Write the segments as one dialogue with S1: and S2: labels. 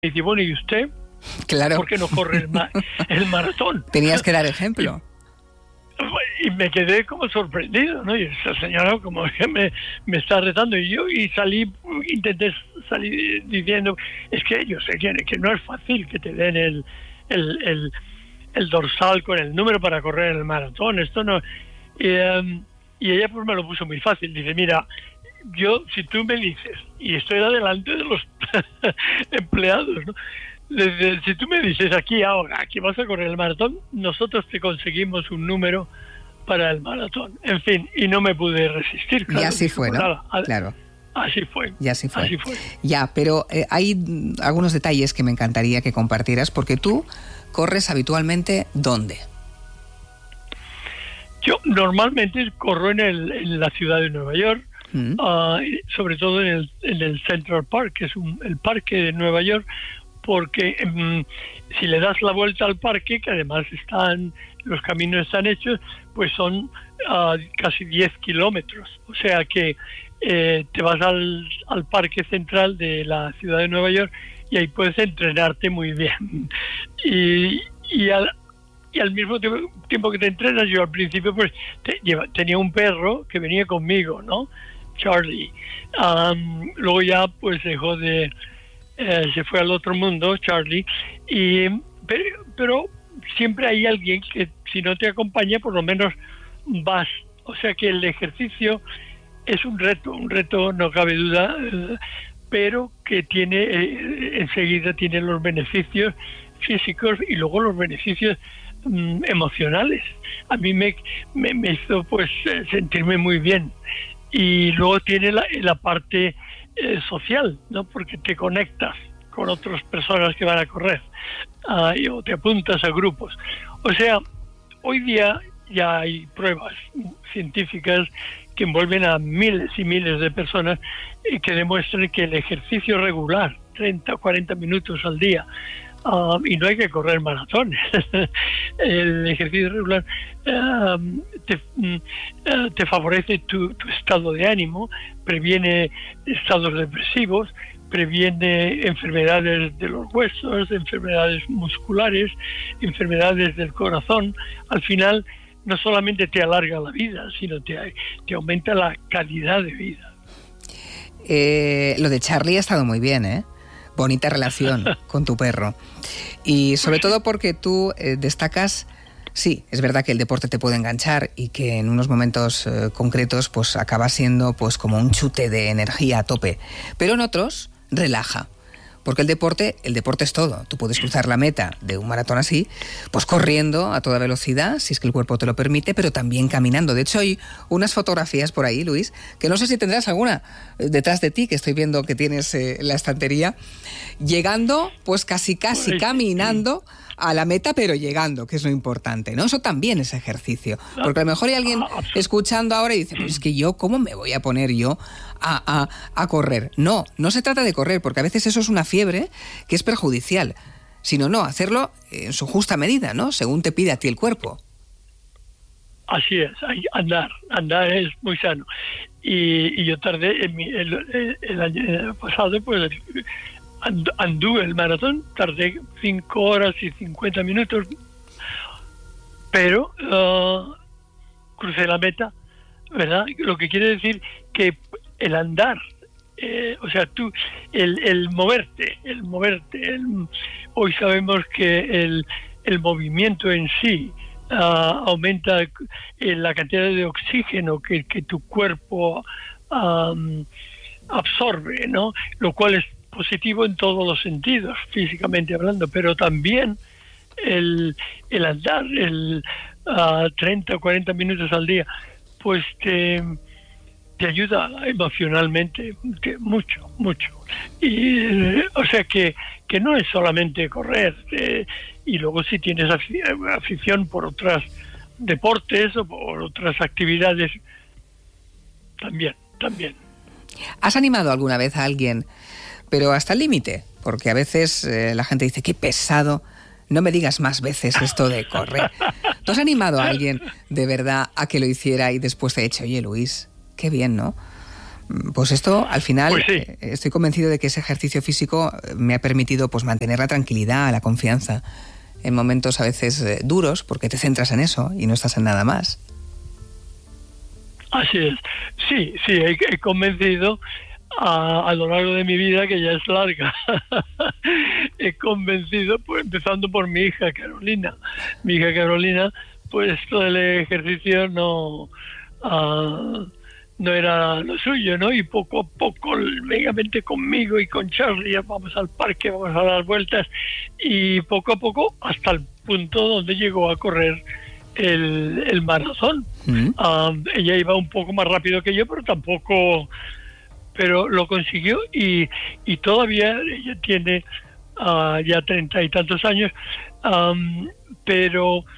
S1: dice, bueno, ¿y usted?
S2: Claro.
S1: ¿Por qué no corre el maratón?
S2: Tenías que dar ejemplo.
S1: Y me quedé como sorprendido, ¿no? Y esa señora como que me está retando. Y salí, intenté salir diciendo, es que yo sé que no es fácil que te den el dorsal con el número para correr el maratón. Esto no... Y ella pues me lo puso muy fácil. Dice, mira, yo, si tú me dices, y estoy delante de los empleados, ¿no? Si tú me dices aquí ahora que vas a correr el maratón, nosotros te conseguimos un número para el maratón. En fin, y no me pude resistir. Claro,
S2: y así fue, ¿no?
S1: Nada,
S2: claro.
S1: Así fue.
S2: Y así fue.
S1: Así fue.
S2: Ya, pero hay algunos detalles que me encantaría que compartieras, porque tú corres habitualmente, ¿dónde?
S1: Yo normalmente corro en la ciudad de Nueva York, sobre todo en el Central Park, que es el parque de Nueva York, porque si le das la vuelta al parque, que además los caminos están hechos, pues son casi 10 kilómetros. O sea que te vas al parque central de la ciudad de Nueva York y ahí puedes entrenarte muy bien. Y al mismo tiempo que te entrenas, yo al principio pues tenía un perro que venía conmigo, ¿no? Charlie. Luego ya pues dejó se fue al otro mundo, Charlie, pero siempre hay alguien que si no te acompaña, por lo menos vas. O sea que el ejercicio es un reto no cabe duda, pero que enseguida tiene los beneficios físicos y luego los beneficios emocionales. A mí me hizo pues sentirme muy bien. Y luego tiene la parte social, ¿no? Porque te conectas con otras personas que van a correr o te apuntas a grupos. O sea, hoy día ya hay pruebas científicas que envuelven a miles y miles de personas y que demuestran que el ejercicio regular, 30 o 40 minutos al día, y no hay que correr maratones. El ejercicio regular te favorece tu estado de ánimo, previene estados depresivos, previene enfermedades de los huesos, enfermedades musculares, enfermedades del corazón. Al final no solamente te alarga la vida, sino te aumenta la calidad de vida.
S2: Lo de Charlie ha estado muy bien, ¿eh? Bonita relación con tu perro. Y sobre todo porque tú destacas, sí, es verdad que el deporte te puede enganchar y que en unos momentos concretos pues acaba siendo pues como un chute de energía a tope, pero en otros relaja. Porque el deporte es todo. Tú puedes cruzar la meta de un maratón así, pues corriendo a toda velocidad, si es que el cuerpo te lo permite, pero también caminando. De hecho, hay unas fotografías por ahí, Luis, que no sé si tendrás alguna detrás de ti, que estoy viendo que tienes la estantería, llegando, pues casi caminando a la meta, pero llegando, que es lo importante, ¿no? Eso también es ejercicio. Porque a lo mejor hay alguien escuchando ahora y dice, pues es que yo, ¿cómo me voy a poner yo a correr? No se trata de correr, porque a veces eso es una fiebre que es perjudicial, sino hacerlo en su justa medida, ¿no? Según te pide a ti el cuerpo.
S1: Así es, andar es muy sano. Y yo tardé, el año pasado, pues anduve el maratón, tardé 5 horas y 50 minutos, pero crucé la meta, ¿verdad? Lo que quiere decir que el andar, o sea, el moverte, hoy sabemos que el movimiento en sí aumenta la cantidad de oxígeno que tu cuerpo absorbe, ¿no? Lo cual es positivo en todos los sentidos, físicamente hablando, pero también el andar 30 o 40 minutos al día, pues te ayuda emocionalmente mucho. Y o sea que no es solamente correr, y luego si tienes afición por otros deportes o por otras actividades, también.
S2: ¿Has animado alguna vez a alguien, pero hasta el límite? Porque a veces la gente dice, qué pesado, no me digas más veces esto de correr. ¿Tú has animado a alguien de verdad a que lo hiciera y después te ha dicho, oye Luis, qué bien, ¿no? Pues esto, al final,
S1: Pues sí.
S2: Estoy convencido de que ese ejercicio físico me ha permitido pues mantener la tranquilidad, la confianza en momentos a veces duros, porque te centras en eso y no estás en nada más.
S1: Así es. Sí, he convencido a lo largo de mi vida, que ya es larga, he convencido, pues empezando por mi hija Carolina. Mi hija Carolina, pues esto del ejercicio no era lo suyo, ¿no? Y poco a poco, megamente conmigo y con Charlie, vamos al parque, vamos a dar vueltas, y poco a poco hasta el punto donde llegó a correr el maratón. Ella iba un poco más rápido que yo, pero lo consiguió, y todavía ella tiene ya 30 y tantos años, pero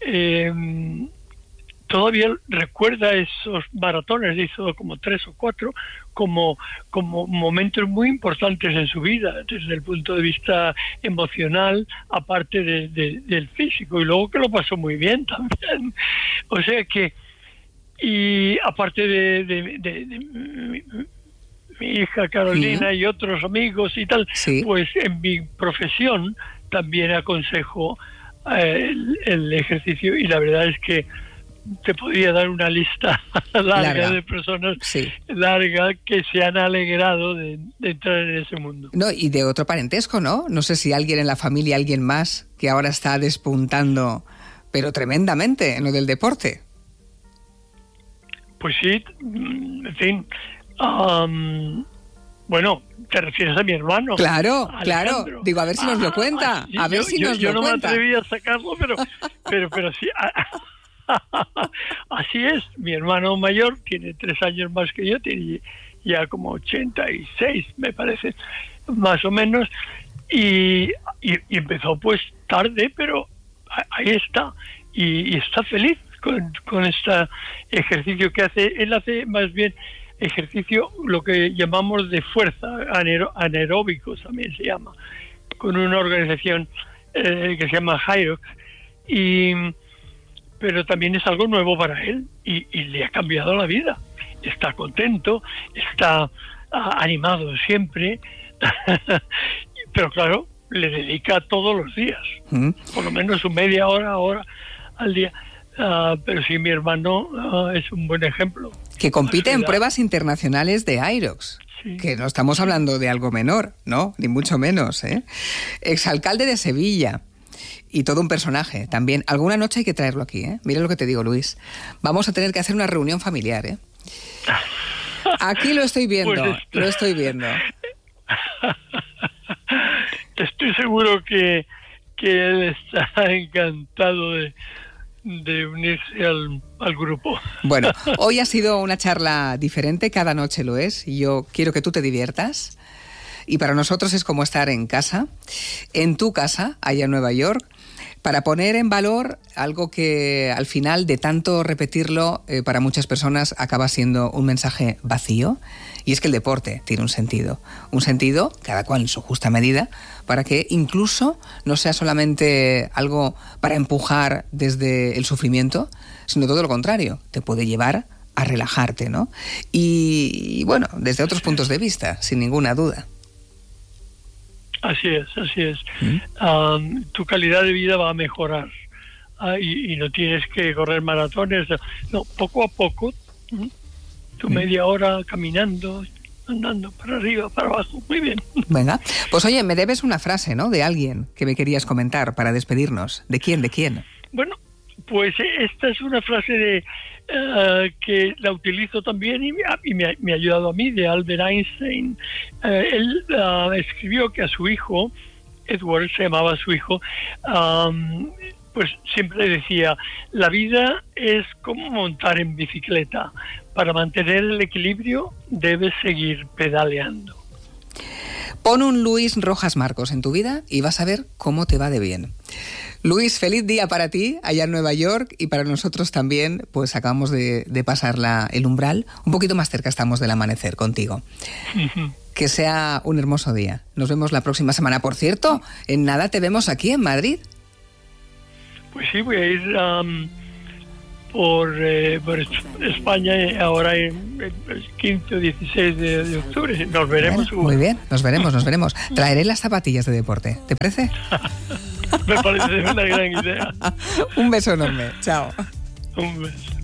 S1: todavía recuerda esos maratones, hizo como 3 o 4, como momentos muy importantes en su vida, desde el punto de vista emocional, aparte del físico, y luego que lo pasó muy bien también. O sea que, y aparte de mi hija Carolina y otros amigos y tal, pues en mi profesión también aconsejo el ejercicio, y la verdad es que te podría dar una lista larga de personas larga que se han alegrado de entrar en ese mundo.
S2: No, y de otro parentesco, ¿no? No sé si alguien en la familia, alguien más, que ahora está despuntando, pero tremendamente, en lo del deporte.
S1: Pues sí, en fin. Bueno, te refieres a mi hermano.
S2: Claro,
S1: Alejandro.
S2: claro. Digo, a ver si nos lo cuenta. A ver si nos lo cuenta. Yo no me
S1: atreví a sacarlo, pero sí. Así es. Mi hermano mayor tiene 3 años más que yo, tiene ya como 86, me parece, más o menos. Y empezó pues tarde, pero ahí está. Y está feliz con este ejercicio que hace. Él hace más bien ejercicio, lo que llamamos de fuerza, anaeróbicos también se llama, con una organización que se llama Hyrox, pero también es algo nuevo para él, y le ha cambiado la vida. Está contento, está animado siempre, pero claro, le dedica todos los días, por lo menos una media hora al día. Pero sí, mi hermano es un buen ejemplo.
S2: Que compite en pruebas internacionales de Hyrox. Sí. Que no estamos hablando de algo menor, ¿no? Ni mucho menos, ¿eh? Exalcalde de Sevilla. Y todo un personaje también. Alguna noche hay que traerlo aquí, ¿eh? Mira lo que te digo, Luis. Vamos a tener que hacer una reunión familiar, ¿eh? Aquí lo estoy viendo, pues lo estoy viendo.
S1: Estoy seguro que él está encantado de unirse al grupo.
S2: Bueno, hoy ha sido una charla diferente, cada noche lo es, y yo quiero que tú te diviertas, y para nosotros es como estar en casa, en tu casa, allá en Nueva York, para poner en valor algo que al final de tanto repetirlo para muchas personas acaba siendo un mensaje vacío, y es que el deporte tiene un sentido, cada cual en su justa medida, para que incluso no sea solamente algo para empujar desde el sufrimiento, sino todo lo contrario, te puede llevar a relajarte, ¿no? Y bueno, desde otros puntos de vista, sin ninguna duda.
S1: Así es. Tu calidad de vida va a mejorar, y no tienes que correr maratones, no, poco a poco, tu media hora caminando, andando para arriba, para abajo, muy bien.
S2: Venga, pues oye, me debes una frase, ¿no?, de alguien que me querías comentar para despedirnos. ¿De quién?
S1: Bueno, pues esta es una frase que la utilizo también y me ha ayudado a mí, de Albert Einstein. Él escribió que a su hijo, Edward se llamaba su hijo, pues siempre decía: la vida es como montar en bicicleta, para mantener el equilibrio debes seguir pedaleando.
S2: Pon un Luis Rojas Marcos en tu vida y vas a ver cómo te va de bien. Luis, feliz día para ti allá en Nueva York, y para nosotros también, pues acabamos de pasar el umbral, un poquito más cerca estamos del amanecer contigo. Que sea un hermoso día. Nos vemos la próxima semana. Por cierto, en nada te vemos aquí en Madrid.
S1: Pues sí, voy a ir España ahora en el 15 o 16 de octubre. Nos veremos.
S2: Bueno, muy bien, nos veremos. Traeré las zapatillas de deporte, ¿te parece?
S1: Me parece una gran idea.
S2: Un beso enorme, chao.
S1: Un beso.